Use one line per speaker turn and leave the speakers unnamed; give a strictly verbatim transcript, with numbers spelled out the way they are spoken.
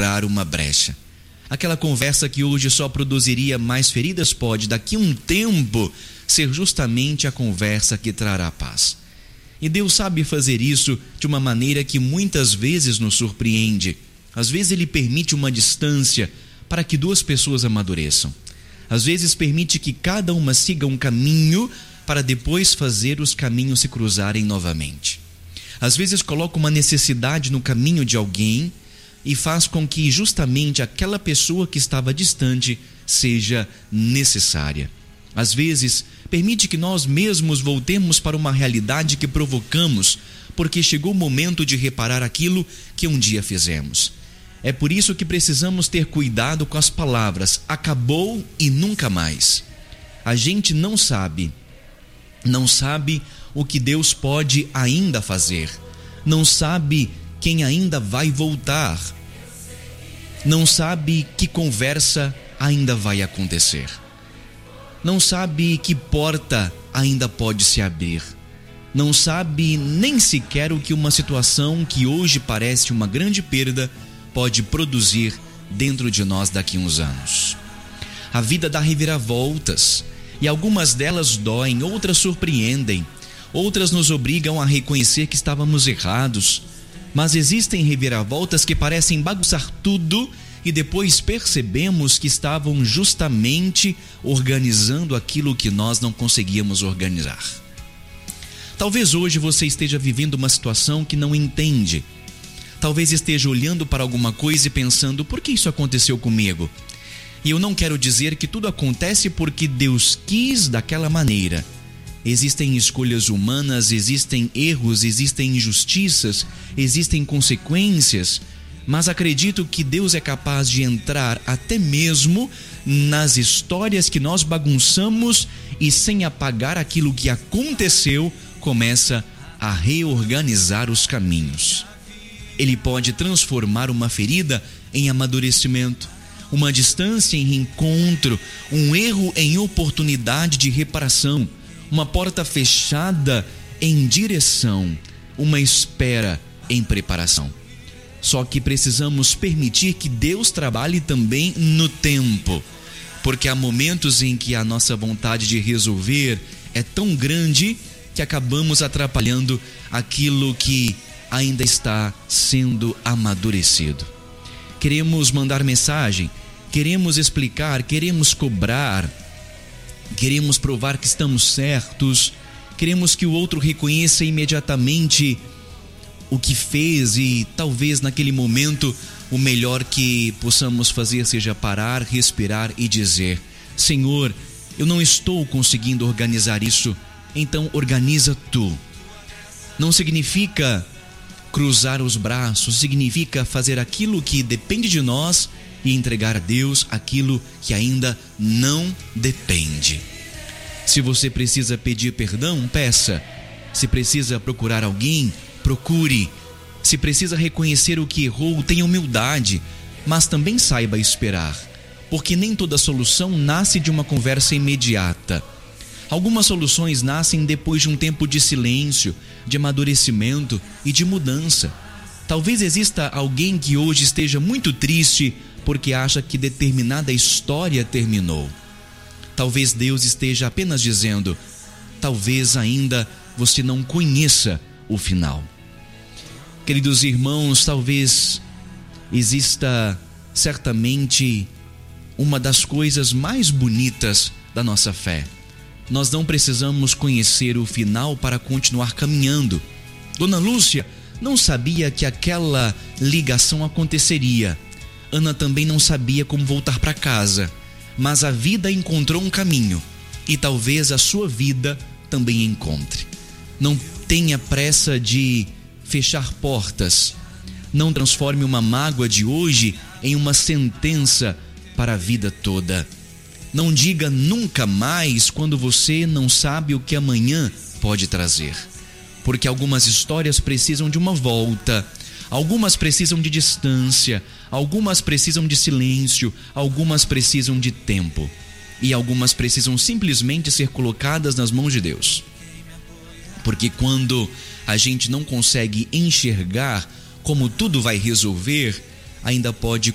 furar uma brecha. Aquela conversa que hoje só produziria mais feridas pode, daqui a um tempo, ser justamente a conversa que trará paz. E Deus sabe fazer isso de uma maneira que muitas vezes nos surpreende. Às vezes Ele permite uma distância para que duas pessoas amadureçam. Às vezes permite que cada uma siga um caminho para depois fazer os caminhos se cruzarem novamente. Às vezes coloca uma necessidade no caminho de alguém e faz com que justamente aquela pessoa que estava distante seja necessária. Às vezes permite que nós mesmos voltemos para uma realidade que provocamos, porque chegou o momento de reparar aquilo que um dia fizemos. É por isso que precisamos ter cuidado com as palavras acabou e nunca mais. A gente não sabe, não sabe o que Deus pode ainda fazer, não sabe quem ainda vai voltar, não sabe que conversa ainda vai acontecer, não sabe que porta ainda pode se abrir, não sabe nem sequer o que uma situação que hoje parece uma grande perda pode produzir dentro de nós daqui a uns anos. A vida dá reviravoltas e algumas delas doem, outras surpreendem, outras nos obrigam a reconhecer que estávamos errados, mas existem reviravoltas que parecem bagunçar tudo e depois percebemos que estavam justamente organizando aquilo que nós não conseguíamos organizar. Talvez hoje você esteja vivendo uma situação que não entende. Talvez esteja olhando para alguma coisa e pensando, por que isso aconteceu comigo? E eu não quero dizer que tudo acontece porque Deus quis daquela maneira. Existem escolhas humanas, existem erros, existem injustiças, existem consequências, mas acredito que Deus é capaz de entrar até mesmo nas histórias que nós bagunçamos e, sem apagar aquilo que aconteceu, começa a reorganizar os caminhos. Ele pode transformar uma ferida em amadurecimento, uma distância em reencontro, um erro em oportunidade de reparação, uma porta fechada em direção, uma espera em preparação. Só que precisamos permitir que Deus trabalhe também no tempo, porque há momentos em que a nossa vontade de resolver é tão grande que acabamos atrapalhando aquilo que ainda está sendo amadurecido. Queremos mandar mensagem, queremos explicar, queremos cobrar, queremos provar que estamos certos, queremos que o outro reconheça imediatamente o que fez e talvez naquele momento o melhor que possamos fazer seja parar, respirar e dizer: Senhor, eu não estou conseguindo organizar isso, então organiza tu. Não significa cruzar os braços, significa fazer aquilo que depende de nós e entregar a Deus aquilo que ainda não depende. Se você precisa pedir perdão, peça. Se precisa procurar alguém, procure. Se precisa reconhecer o que errou, tenha humildade, mas também saiba esperar, porque nem toda solução nasce de uma conversa imediata. Algumas soluções nascem depois de um tempo de silêncio, de amadurecimento e de mudança. Talvez exista alguém que hoje esteja muito triste porque acha que determinada história terminou. Talvez Deus esteja apenas dizendo: talvez ainda você não conheça o final. Queridos irmãos, talvez exista certamente uma das coisas mais bonitas da nossa fé. Nós não precisamos conhecer o final para continuar caminhando. Dona Lúcia não sabia que aquela ligação aconteceria. Ana também não sabia como voltar para casa, mas a vida encontrou um caminho e talvez a sua vida também encontre. Não tenha pressa de fechar portas. Não transforme uma mágoa de hoje em uma sentença para a vida toda. Não diga nunca mais quando você não sabe o que amanhã pode trazer. Porque algumas histórias precisam de uma volta, algumas precisam de distância, algumas precisam de silêncio, algumas precisam de tempo. E algumas precisam simplesmente ser colocadas nas mãos de Deus. Porque quando a gente não consegue enxergar como tudo vai resolver, ainda pode